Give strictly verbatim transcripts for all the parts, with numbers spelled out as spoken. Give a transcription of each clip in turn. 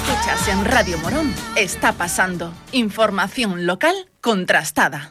escuchas en Radio Morón está pasando. Información local contrastada.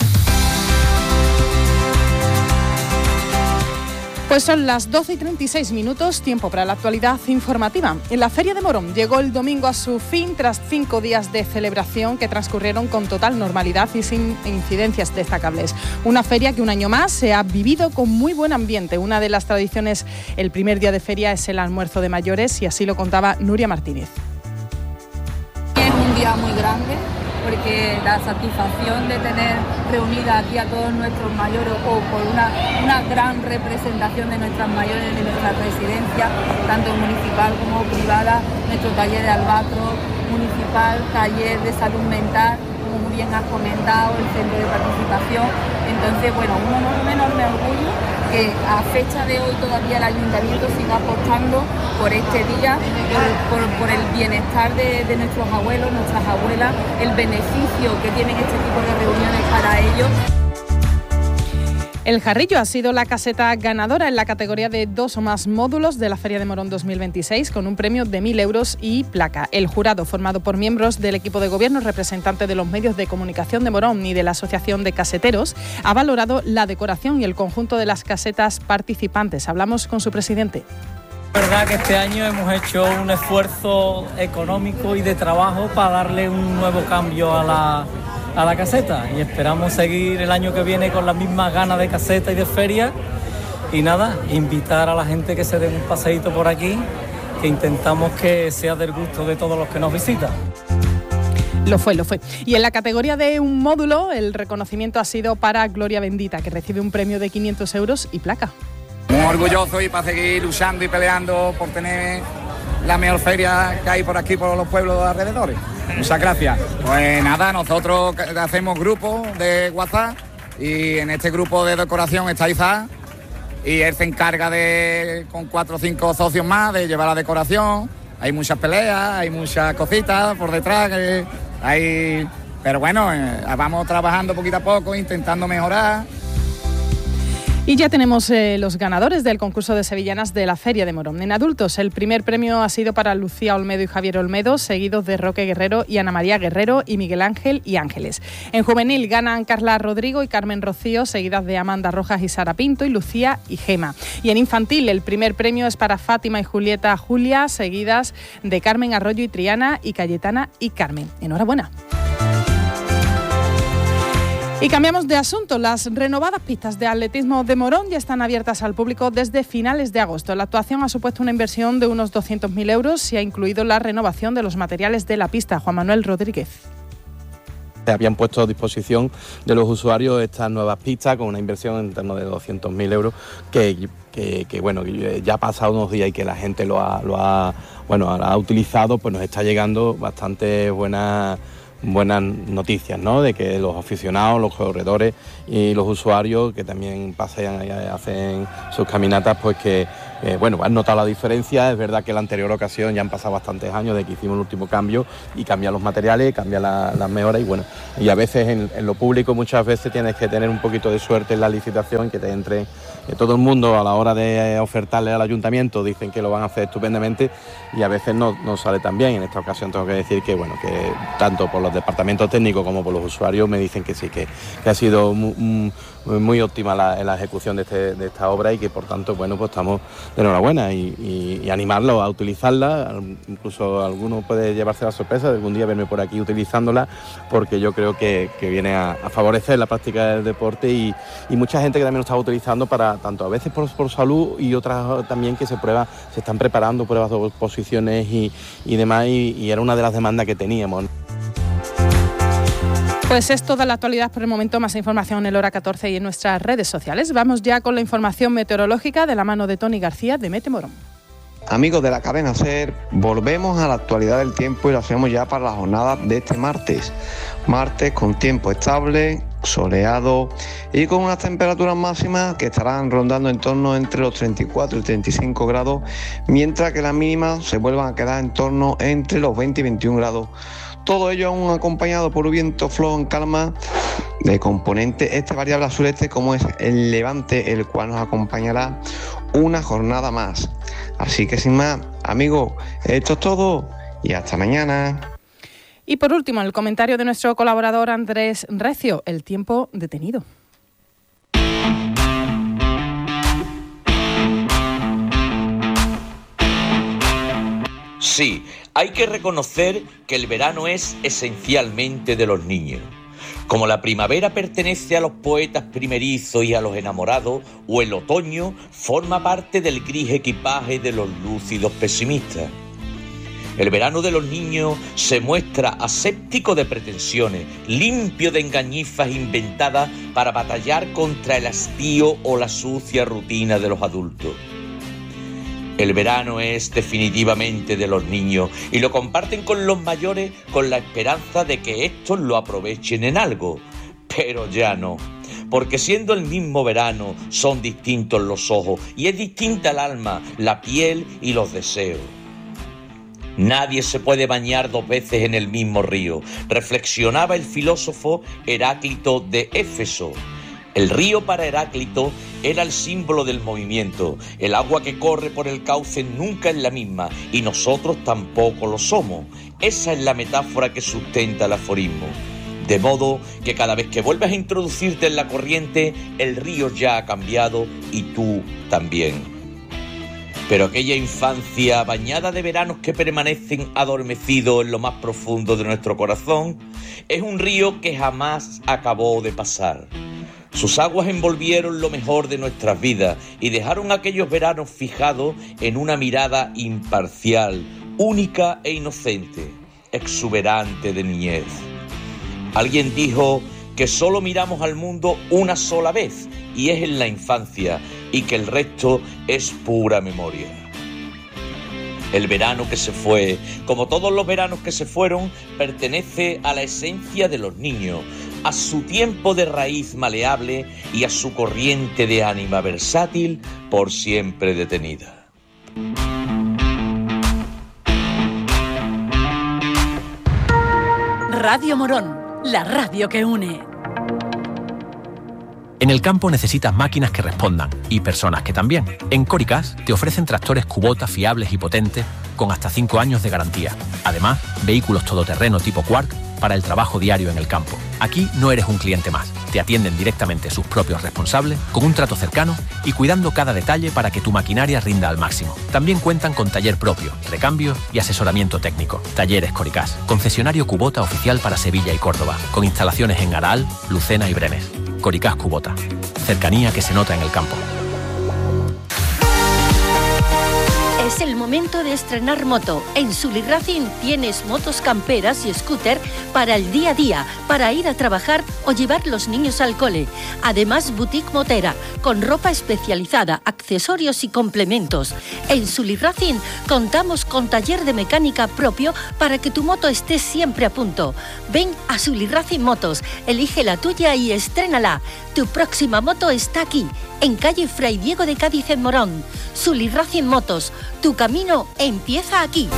Pues son las doce y treinta y seis minutos, tiempo para la actualidad informativa. En la Feria de Morón llegó el domingo a su fin tras cinco días de celebración que transcurrieron con total normalidad y sin incidencias destacables. Una feria que un año más se ha vivido con muy buen ambiente. Una de las tradiciones el primer día de feria es el almuerzo de mayores y así lo contaba Nuria Martínez. Es un día muy grande, porque la satisfacción de tener reunida aquí a todos nuestros mayores o por una, una gran representación de nuestras mayores de nuestra residencia, tanto municipal como privada, nuestro taller de albatros, municipal, taller de salud mental, como muy bien has comentado, el centro de participación. Entonces, bueno, un enorme orgullo que a fecha de hoy todavía el ayuntamiento siga apostando por este día, por, por, por el bienestar de, de nuestros abuelos, nuestras abuelas, el beneficio que tienen este tipo de reuniones para ellos. El Jarrillo ha sido la caseta ganadora en la categoría de dos o más módulos de la Feria de Morón dos mil veintiséis, con un premio de mil euros y placa. El jurado, formado por miembros del equipo de gobierno, representantes de los medios de comunicación de Morón y de la Asociación de Caseteros, ha valorado la decoración y el conjunto de las casetas participantes. Hablamos con su presidente. Es verdad que este año hemos hecho un esfuerzo económico y de trabajo para darle un nuevo cambio a la, a la caseta y esperamos seguir el año que viene con las mismas ganas de caseta y de feria y nada, invitar a la gente que se den un paseíto por aquí, que intentamos que sea del gusto de todos los que nos visitan. Lo fue, lo fue. Y en la categoría de un módulo, el reconocimiento ha sido para Gloria Bendita, que recibe un premio de quinientos euros y placa. Muy orgulloso y para seguir luchando y peleando por tener la mejor feria que hay por aquí, por los pueblos alrededores. Muchas gracias. Pues nada, nosotros hacemos grupos de WhatsApp y en este grupo de decoración está Isaac y él se encarga de, con cuatro o cinco socios más, de llevar la decoración. Hay muchas peleas, hay muchas cositas por detrás, que hay... pero bueno, eh, vamos trabajando poquito a poco, intentando mejorar. Y ya tenemos eh, los ganadores del concurso de sevillanas de la Feria de Morón. En adultos, el primer premio ha sido para Lucía Olmedo y Javier Olmedo, seguidos de Roque Guerrero y Ana María Guerrero y Miguel Ángel y Ángeles. En juvenil ganan Carla Rodrigo y Carmen Rocío, seguidas de Amanda Rojas y Sara Pinto y Lucía y Gema. Y en infantil, el primer premio es para Fátima y Julieta Julia, seguidas de Carmen Arroyo y Triana y Cayetana y Carmen. Enhorabuena. Y cambiamos de asunto. Las renovadas pistas de atletismo de Morón ya están abiertas al público desde finales de agosto. La actuación ha supuesto una inversión de unos doscientos mil euros y ha incluido la renovación de los materiales de la pista. Juan Manuel Rodríguez. Se habían puesto a disposición de los usuarios estas nuevas pistas con una inversión en torno de doscientos mil euros que, que, que bueno, que ya ha pasado unos días y que la gente lo ha, lo ha, bueno, ha utilizado, pues nos está llegando bastante buena... buenas noticias, ¿no? De que los aficionados, los corredores y los usuarios que también pasean y hacen sus caminatas, pues que eh, bueno, han notado la diferencia. Es verdad que en la anterior ocasión ya han pasado bastantes años de que hicimos el último cambio y cambian los materiales, cambian la, las mejoras y bueno, y a veces en, en lo público muchas veces tienes que tener un poquito de suerte en la licitación, que te entre eh, todo el mundo a la hora de ofertarle al ayuntamiento, dicen que lo van a hacer estupendamente y a veces no, no sale tan bien. En esta ocasión tengo que decir que bueno, que tanto por los departamentos técnicos como por los usuarios me dicen que sí, que, que ha sido muy, muy óptima la, la ejecución de, este, de esta obra y que por tanto, bueno, pues estamos de enhorabuena y, y, y animarlos a utilizarla. Incluso alguno puede llevarse la sorpresa de algún día verme por aquí utilizándola, porque yo creo que, que viene a, a favorecer la práctica del deporte y, y mucha gente que también lo está utilizando para tanto a veces por, por salud y otras también que se prueba, se están preparando pruebas de oposiciones y, y demás y, y era una de las demandas que teníamos. Pues es toda la actualidad por el momento. Más información en el Hora catorce y en nuestras redes sociales. Vamos ya con la información meteorológica de la mano de Tony García de Mete Morón. Amigos de la cadena SER, volvemos a la actualidad del tiempo y lo hacemos ya para la jornada de este martes. Martes con tiempo estable, soleado y con unas temperaturas máximas que estarán rondando en torno entre los treinta y cuatro y treinta y cinco grados, mientras que las mínimas se vuelvan a quedar en torno entre los veinte y veintiún grados. Todo ello aún acompañado por un viento flojo en calma de componente este variable al sureste, como es el levante, el cual nos acompañará una jornada más. Así que sin más, amigos, esto es todo y hasta mañana. Y por último, el comentario de nuestro colaborador Andrés Recio, el tiempo detenido. Sí, hay que reconocer que el verano es esencialmente de los niños. Como la primavera pertenece a los poetas primerizos y a los enamorados, o el otoño forma parte del gris equipaje de los lúcidos pesimistas. El verano de los niños se muestra aséptico de pretensiones, limpio de engañifas inventadas para batallar contra el hastío o la sucia rutina de los adultos. El verano es definitivamente de los niños y lo comparten con los mayores con la esperanza de que estos lo aprovechen en algo. Pero ya no, porque siendo el mismo verano son distintos los ojos y es distinta el alma, la piel y los deseos. Nadie se puede bañar dos veces en el mismo río, reflexionaba el filósofo Heráclito de Éfeso. El río para Heráclito era el símbolo del movimiento. El agua que corre por el cauce nunca es la misma y nosotros tampoco lo somos. Esa es la metáfora que sustenta el aforismo. De modo que cada vez que vuelves a introducirte en la corriente, el río ya ha cambiado y tú también. Pero aquella infancia bañada de veranos que permanecen adormecidos en lo más profundo de nuestro corazón, es un río que jamás acabó de pasar. Sus aguas envolvieron lo mejor de nuestras vidas y dejaron aquellos veranos fijados en una mirada imparcial, única e inocente, exuberante de niñez. Alguien dijo que solo miramos al mundo una sola vez y es en la infancia y que el resto es pura memoria. El verano que se fue, como todos los veranos que se fueron, pertenece a la esencia de los niños, a su tiempo de raíz maleable y a su corriente de ánima versátil por siempre detenida. Radio Morón, la radio que une. En el campo necesitas máquinas que respondan y personas que también. En Coricas te ofrecen tractores Kubota fiables y potentes con hasta cinco años de garantía. Además, vehículos todoterreno tipo Quark para el trabajo diario en el campo. Aquí no eres un cliente más. Te atienden directamente sus propios responsables, con un trato cercano y cuidando cada detalle para que tu maquinaria rinda al máximo. También cuentan con taller propio, recambios y asesoramiento técnico. Talleres Coricas, concesionario Kubota oficial para Sevilla y Córdoba, con instalaciones en Aral, Lucena y Brenes. Coricas Kubota, cercanía que se nota en el campo. Es el momento de estrenar moto. En Sully Racing tienes motos camperas y scooter para el día a día, para ir a trabajar o llevar los niños al cole. Además, boutique motera, con ropa especializada, accesorios y complementos. En Sully Racing contamos con taller de mecánica propio para que tu moto esté siempre a punto. Ven a Sully Racing Motos, elige la tuya y estrénala. Tu próxima moto está aquí, en calle Fray Diego de Cádiz en Morón. Sully Racing Motos, tu camino empieza aquí.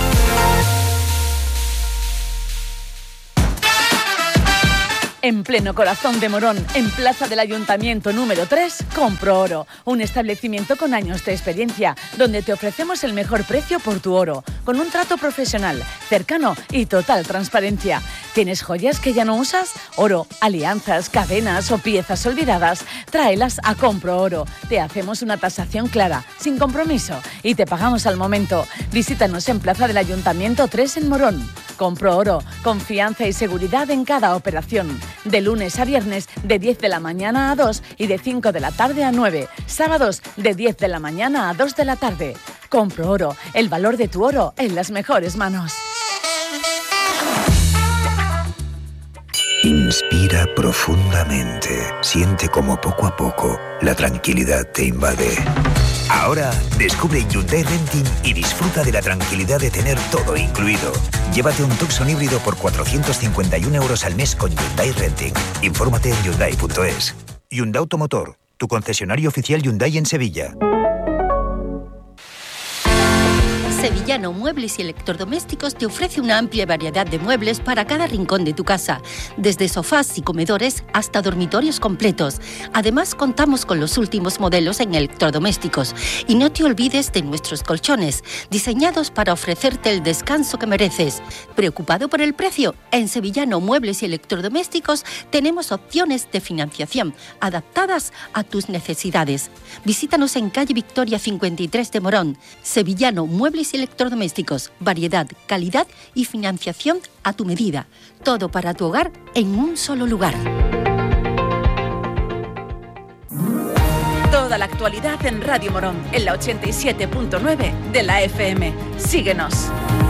En pleno corazón de Morón, en Plaza del Ayuntamiento número tres, Compro Oro, un establecimiento con años de experiencia, donde te ofrecemos el mejor precio por tu oro, con un trato profesional, cercano y total transparencia. ¿Tienes joyas que ya no usas? Oro, alianzas, cadenas o piezas olvidadas, tráelas a Compro Oro. Te hacemos una tasación clara, sin compromiso, y te pagamos al momento. Visítanos en Plaza del Ayuntamiento tres en Morón. Compro Oro, confianza y seguridad en cada operación. De lunes a viernes de diez de la mañana a dos y de cinco de la tarde a nueve. Sábados de diez de la mañana a dos de la tarde. Compro Oro, el valor de tu oro en las mejores manos. Inspira profundamente. Siente como poco a poco la tranquilidad te invade. Ahora descubre Hyundai Renting y disfruta de la tranquilidad de tener todo incluido. Llévate un Tucson híbrido por cuatrocientos cincuenta y un euros al mes con Hyundai Renting. Infórmate en hyundai punto es. Hyundai Automotor, tu concesionario oficial Hyundai en Sevilla. Sevillano Muebles y Electrodomésticos te ofrece una amplia variedad de muebles para cada rincón de tu casa, desde sofás y comedores hasta dormitorios completos. Además, contamos con los últimos modelos en electrodomésticos. Y no te olvides de nuestros colchones, diseñados para ofrecerte el descanso que mereces. ¿Preocupado por el precio? En Sevillano Muebles y Electrodomésticos tenemos opciones de financiación adaptadas a tus necesidades. Visítanos en calle Victoria cincuenta y tres de Morón. Sevillano Muebles y Electrodomésticos. Variedad, calidad y financiación a tu medida. Todo para tu hogar en un solo lugar. Toda la actualidad en Radio Morón, en la ochenta y siete punto nueve de la F M. Síguenos.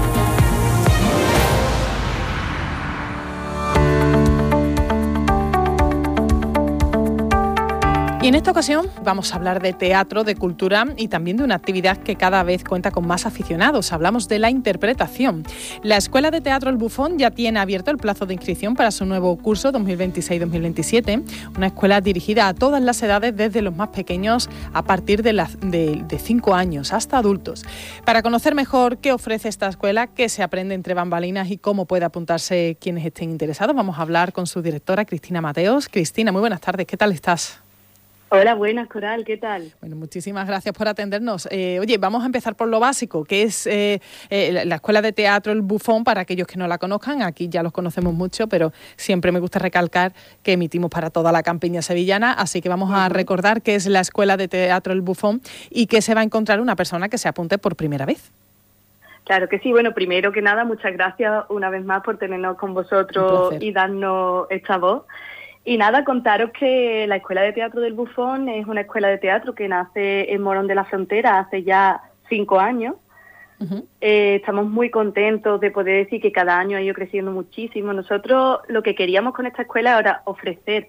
Y en esta ocasión vamos a hablar de teatro, de cultura y también de una actividad que cada vez cuenta con más aficionados. Hablamos de la interpretación. La Escuela de Teatro El Bufón ya tiene abierto el plazo de inscripción para su nuevo curso dos mil veintiséis dos mil veintisiete, una escuela dirigida a todas las edades, desde los más pequeños a partir de, la, de, de cinco años hasta adultos. Para conocer mejor qué ofrece esta escuela, qué se aprende entre bambalinas y cómo puede apuntarse quienes estén interesados, vamos a hablar con su directora, Cristina Mateos. Cristina, muy buenas tardes, ¿qué tal estás? Hola, buenas, Coral, ¿qué tal? Bueno, muchísimas gracias por atendernos. Eh, oye, vamos a empezar por lo básico, que es eh, eh, la Escuela de Teatro El Bufón, para aquellos que no la conozcan. Aquí ya los conocemos mucho, pero siempre me gusta recalcar que emitimos para toda la campiña sevillana, así que vamos uh-huh. a recordar qué es la Escuela de Teatro El Bufón y qué se va a encontrar una persona que se apunte por primera vez. Claro que sí. Bueno, primero que nada, muchas gracias una vez más por tenernos con vosotros y darnos esta voz. Y nada, contaros que la Escuela de Teatro del Bufón es una escuela de teatro que nace en Morón de la Frontera hace ya cinco años. Uh-huh. Eh, estamos muy contentos de poder decir que cada año ha ido creciendo muchísimo. Nosotros lo que queríamos con esta escuela era ofrecer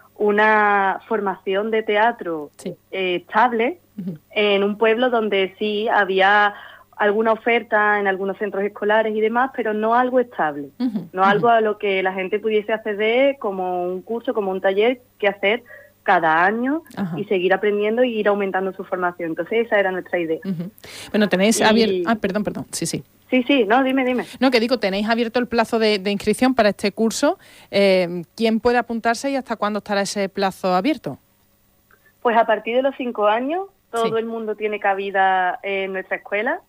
una formación de teatro sí. eh, estable uh-huh. en un pueblo donde sí había alguna oferta en algunos centros escolares y demás, pero no algo estable, uh-huh, no uh-huh. algo a lo que la gente pudiese acceder como un curso, como un taller que hacer cada año uh-huh. y seguir aprendiendo y ir aumentando su formación. Entonces esa era nuestra idea. Uh-huh. Bueno, tenéis y... abierto... Ah, perdón, perdón, sí, sí. Sí, sí, no, dime, dime. No, que digo, tenéis abierto el plazo de, de inscripción para este curso. Eh, ¿Quién puede apuntarse y hasta cuándo estará ese plazo abierto? Pues a partir de los cinco años, todo sí. el mundo tiene cabida en nuestra escuela.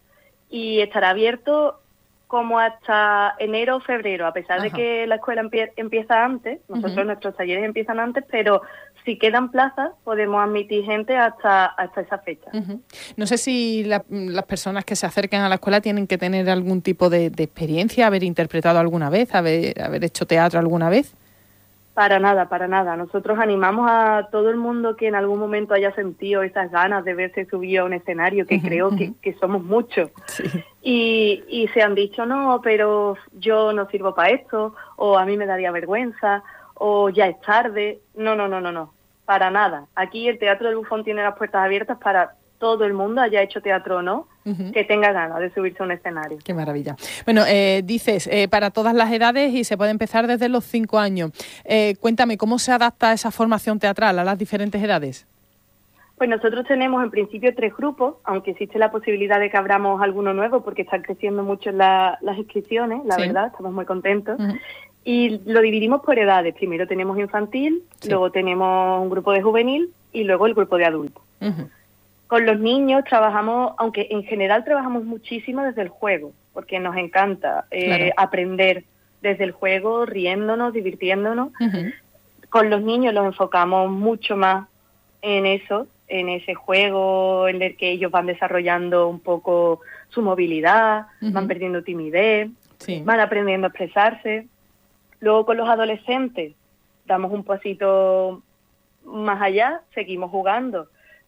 Y estará abierto como hasta enero o febrero, a pesar Ajá. de que la escuela empie- empieza antes, nosotros uh-huh. nuestros talleres empiezan antes, pero si quedan plazas podemos admitir gente hasta hasta esa fecha. Uh-huh. No sé si la, las personas que se acercan a la escuela tienen que tener algún tipo de, de experiencia, haber interpretado alguna vez, haber, haber hecho teatro alguna vez. Para nada, para nada. Nosotros animamos a todo el mundo que en algún momento haya sentido esas ganas de verse subido a un escenario, que uh-huh, creo uh-huh. que, que somos muchos. Sí. Y, y se han dicho, no, pero yo no sirvo para esto, o a mí me daría vergüenza, o ya es tarde. No, no, no, no, no, para nada. Aquí el Teatro del Bufón tiene las puertas abiertas para todo el mundo, haya hecho teatro o no, uh-huh. que tenga ganas de subirse a un escenario. Qué maravilla. Bueno, eh, dices, eh, para todas las edades y se puede empezar desde los cinco años. Eh, cuéntame, ¿cómo se adapta esa formación teatral a las diferentes edades? Pues nosotros tenemos en principio tres grupos, aunque existe la posibilidad de que abramos alguno nuevo porque están creciendo mucho la, las inscripciones, la sí. verdad, estamos muy contentos. Uh-huh. Y lo dividimos por edades. Primero tenemos infantil, sí. luego tenemos un grupo de juvenil y luego el grupo de adultos. Uh-huh. Con los niños trabajamos, aunque en general trabajamos muchísimo desde el juego, porque nos encanta eh, claro. aprender desde el juego, riéndonos, divirtiéndonos. Uh-huh. Con los niños los enfocamos mucho más en eso, en ese juego en el que ellos van desarrollando un poco su movilidad, uh-huh. van perdiendo timidez, sí. van aprendiendo a expresarse. Luego con los adolescentes damos un pasito más allá, seguimos jugando,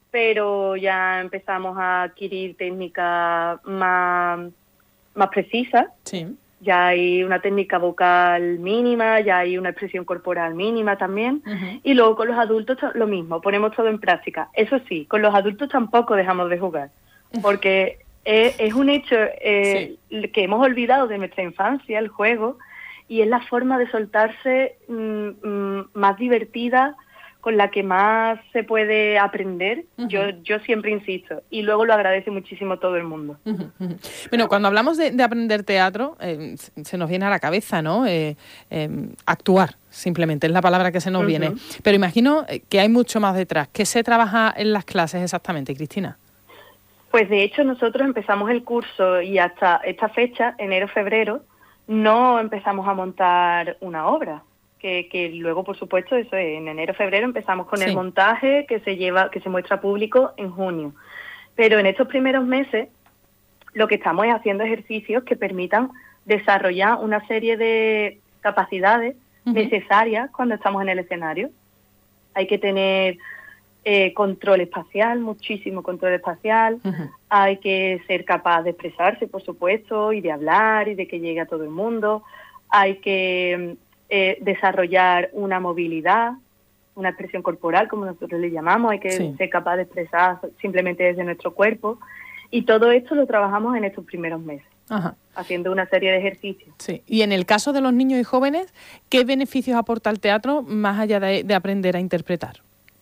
pero ya empezamos a adquirir técnicas más, más precisas. Sí. Ya hay una técnica vocal mínima, ya hay una expresión corporal mínima también. Uh-huh. Y luego con los adultos lo mismo, ponemos todo en práctica. Eso sí, con los adultos tampoco dejamos de jugar, porque es, es un hecho eh, sí. que hemos olvidado de nuestra infancia, el juego, y es la forma de soltarse mmm, mmm, más divertida, con la que más se puede aprender, uh-huh. yo yo siempre insisto, y luego lo agradece muchísimo todo el mundo. Uh-huh, uh-huh. Bueno, cuando hablamos de, de aprender teatro, eh, se nos viene a la cabeza, ¿no? Eh, eh, actuar, simplemente, es la palabra que se nos uh-huh. viene. Pero imagino que hay mucho más detrás. ¿Qué se trabaja en las clases exactamente, Cristina? Pues de hecho nosotros empezamos el curso y hasta esta fecha, enero-febrero, no empezamos a montar una obra. Que, que luego, por supuesto, eso es, en enero-febrero empezamos con sí. el montaje que se lleva, que se muestra público en junio. Pero en estos primeros meses lo que estamos es haciendo ejercicios que permitan desarrollar una serie de capacidades uh-huh. necesarias cuando estamos en el escenario. Hay que tener eh, control espacial, muchísimo control espacial. Uh-huh. Hay que ser capaz de expresarse, por supuesto, y de hablar y de que llegue a todo el mundo. Hay que Eh, desarrollar una movilidad, una expresión corporal, como nosotros le llamamos, hay que sí. ser capaz de expresar simplemente desde nuestro cuerpo, y todo esto lo trabajamos en estos primeros meses, Ajá. haciendo una serie de ejercicios. Sí. Y en el caso de los niños y jóvenes, ¿qué beneficios aporta el teatro más allá de, de aprender a interpretar?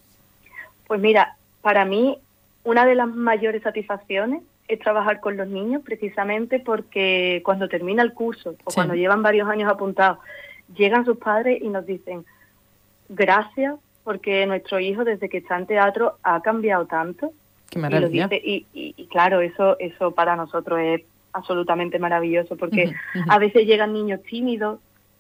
Pues mira, para mí una de las mayores satisfacciones es trabajar con los niños, precisamente porque cuando termina el curso, o sí. cuando llevan varios años apuntados, llegan sus padres y nos dicen gracias porque nuestro hijo desde que está en teatro ha cambiado tanto. Qué maravilla. Y, lo dice, y, y, y claro, eso eso para nosotros es absolutamente maravilloso porque uh-huh, uh-huh. a veces llegan niños tímidos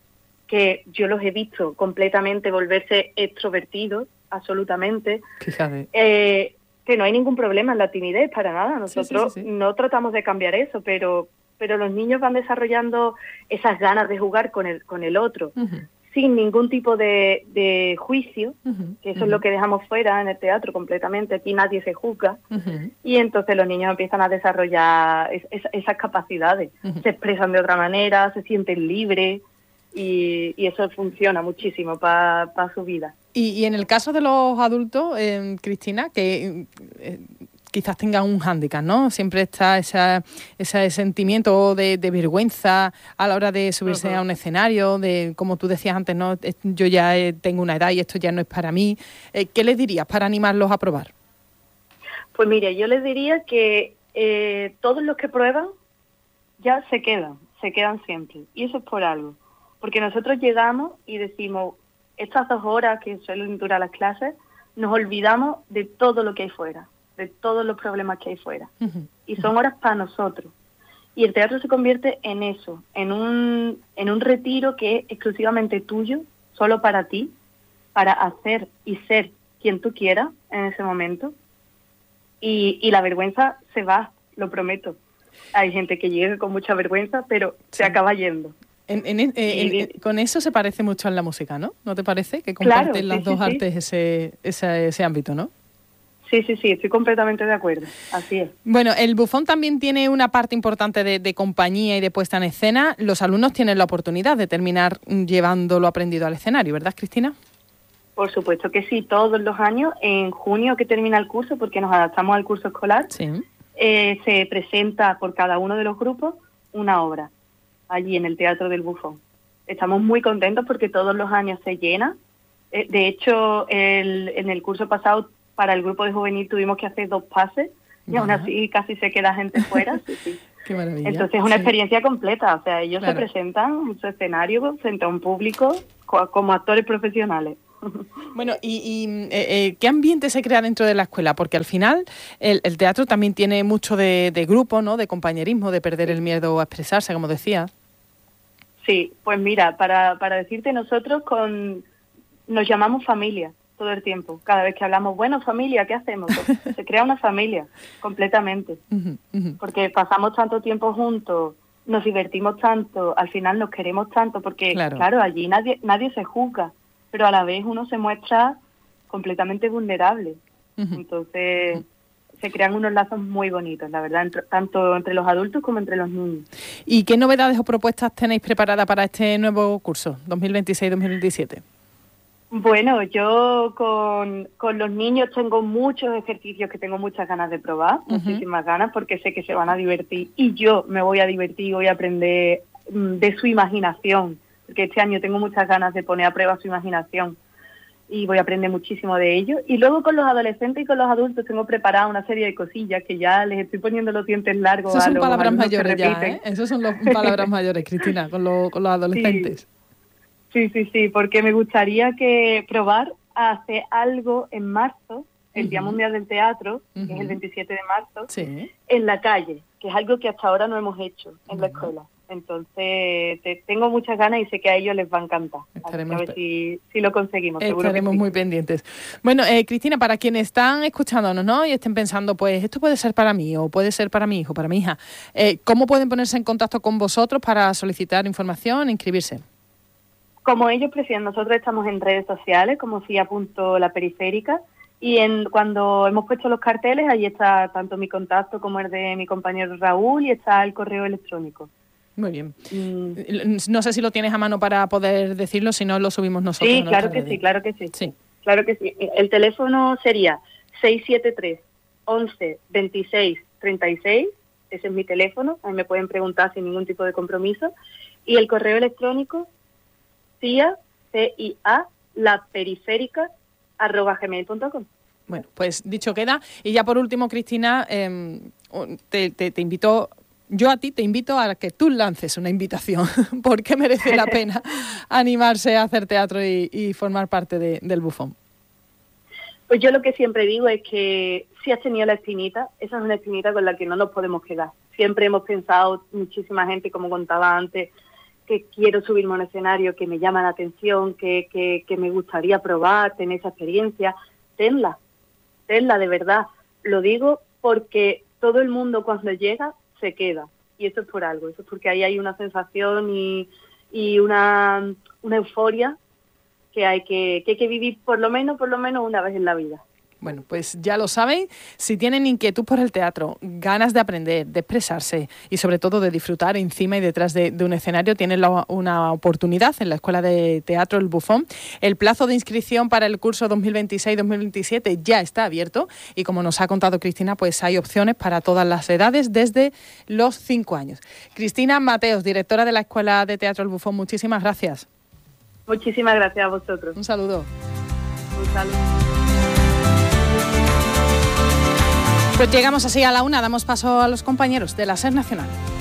que yo los he visto completamente volverse extrovertidos, absolutamente. Fíjate. Eh, que no hay ningún problema en la timidez, para nada. Nosotros sí, sí, sí, sí. no tratamos de cambiar eso, pero... pero los niños van desarrollando esas ganas de jugar con el con el otro, uh-huh. sin ningún tipo de, de juicio, uh-huh. que eso uh-huh. es lo que dejamos fuera en el teatro completamente, aquí nadie se juzga, uh-huh. y entonces los niños empiezan a desarrollar es, es, esas capacidades, uh-huh. se expresan de otra manera, se sienten libres, y, y eso funciona muchísimo para pa su vida. Y, y en el caso de los adultos, eh, Cristina, que... Eh, quizás tengan un hándicap, ¿no? Siempre está esa, ese sentimiento de, de vergüenza a la hora de subirse uh-huh. a un escenario, de, como tú decías antes, no, yo ya tengo una edad y esto ya no es para mí. Eh, ¿Qué les dirías para animarlos a probar? Pues mire, yo les diría que eh, todos los que prueban ya se quedan, se quedan siempre. Y eso es por algo. Porque nosotros llegamos y decimos, estas dos horas que suelen durar las clases, nos olvidamos de todo lo que hay fuera, de todos los problemas que hay fuera. Uh-huh. Y son horas para nosotros. Y el teatro se convierte en eso, en un, en un retiro que es exclusivamente tuyo, solo para ti, para hacer y ser quien tú quieras en ese momento. Y, y la vergüenza se va, lo prometo. Hay gente que llega con mucha vergüenza, pero sí. se acaba yendo. En, en, en, en, en, con eso se parece mucho a la música, ¿no? ¿No te parece? Que comparten claro, las sí, dos sí, artes sí. Ese, ese, ese ámbito, ¿no? Sí, sí, sí, estoy completamente de acuerdo, así es. Bueno, el bufón también tiene una parte importante de, de compañía y de puesta en escena. Los alumnos tienen la oportunidad de terminar llevando lo aprendido al escenario, ¿verdad, Cristina? Por supuesto que sí, todos los años, en junio que termina el curso, porque nos adaptamos al curso escolar, sí. eh, se presenta por cada uno de los grupos una obra, allí en el Teatro del Bufón. Estamos muy contentos porque todos los años se llena. Eh, de hecho, el, en el curso pasado, para el grupo de juvenil tuvimos que hacer dos pases y aún así casi se queda gente fuera. Sí, sí. Qué maravilla. Entonces es una sí. experiencia completa, o sea, ellos claro. se presentan en su escenario frente a un público co- como actores profesionales. Bueno, ¿y, y eh, eh, qué ambiente se crea dentro de la escuela? Porque al final el, el teatro también tiene mucho de, de grupo, ¿no? De compañerismo, de perder el miedo a expresarse, como decías. Sí, pues mira, para, para decirte, nosotros con nos llamamos familia todo el tiempo. Cada vez que hablamos, bueno, familia, ¿qué hacemos? Pues se crea una familia completamente. Uh-huh, uh-huh. Porque pasamos tanto tiempo juntos, nos divertimos tanto, al final nos queremos tanto, porque claro, claro allí nadie nadie se juzga, pero a la vez uno se muestra completamente vulnerable. Uh-huh. Entonces uh-huh. se crean unos lazos muy bonitos, la verdad, entre, tanto entre los adultos como entre los niños. ¿Y qué novedades o propuestas tenéis preparadas para este nuevo curso, dos mil veintiséis dos mil veintisiete? Bueno, yo con, con los niños tengo muchos ejercicios que tengo muchas ganas de probar, uh-huh. muchísimas ganas, porque sé que se van a divertir y yo me voy a divertir, voy a aprender de su imaginación, porque este año tengo muchas ganas de poner a prueba su imaginación. y voy a aprender muchísimo de ello. Y luego con los adolescentes y con los adultos tengo preparada una serie de cosillas que ya les estoy poniendo los dientes largos. Esas a son los palabras alumnos mayores que ya, repiten. ¿eh? Esas son las palabras mayores, Cristina, con, lo, con los adolescentes. Sí, sí, sí, sí, porque me gustaría que probar a hacer algo en marzo, el uh-huh. Día Mundial del Teatro, uh-huh. que es el veintisiete de marzo, sí. en la calle, que es algo que hasta ahora no hemos hecho en uh-huh. la escuela. Entonces, te, tengo muchas ganas y sé que a ellos les va a encantar. Estaremos a ver si, si lo conseguimos. Estaremos sí. muy pendientes. Bueno, eh, Cristina, para quienes están escuchándonos, ¿no? Y estén pensando, pues esto puede ser para mí o puede ser para mi hijo, para mi hija, eh, ¿cómo pueden ponerse en contacto con vosotros para solicitar información e inscribirse? Como ellos prefieran, nosotros estamos en redes sociales, como C I A punto la periférica, y en, cuando hemos puesto los carteles, ahí está tanto mi contacto como el de mi compañero Raúl, y está el correo electrónico. Muy bien. Mm. No sé si lo tienes a mano para poder decirlo, si no lo subimos nosotros. Sí, claro que sí, claro que sí. Sí. Claro que sí. El teléfono sería seis siete tres, once, veintiséis, treinta y seis, ese es mi teléfono, ahí me pueden preguntar sin ningún tipo de compromiso, y el correo electrónico C I A, C I A, la periférica, arroba gmail punto com. Bueno, pues dicho queda. Y ya por último, Cristina, eh, te, te, te invito... Yo a ti te invito a que tú lances una invitación, porque merece la pena animarse a hacer teatro y, y formar parte de, del Bufón. Pues yo lo que siempre digo es que si has tenido la espinita, esa es una espinita con la que no nos podemos quedar. Siempre hemos pensado, muchísima gente, como contaba antes, que quiero subirme a un escenario, que me llama la atención, que, que, que me gustaría probar, tener esa experiencia. Tenla, tenla de verdad. Lo digo porque todo el mundo cuando llega se queda, y eso es por algo, eso es porque ahí hay una sensación y, y una, una euforia que hay que, que hay que vivir por lo menos, por lo menos una vez en la vida. Bueno, pues ya lo saben, si tienen inquietud por el teatro, ganas de aprender, de expresarse y sobre todo de disfrutar encima y detrás de, de un escenario, tienen la, una oportunidad en la Escuela de Teatro El Bufón. El plazo de inscripción para el curso dos mil veintiséis dos mil veintisiete ya está abierto y, como nos ha contado Cristina, pues hay opciones para todas las edades desde los cinco años. Cristina Mateos, directora de la Escuela de Teatro El Bufón, muchísimas gracias. Muchísimas gracias a vosotros. Un saludo. Un saludo. Pues llegamos así a la una, damos paso a los compañeros de la SER Nacional.